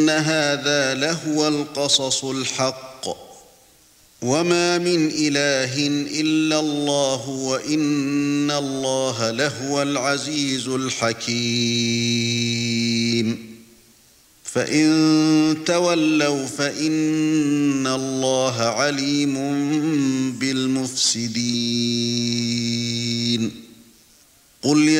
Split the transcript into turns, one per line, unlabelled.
هذا لهو القصص الحق وما من إله إلا الله وإن الله لهو العزيز الحكيم فإن تولوا فإن الله عليم بالمفسدين قل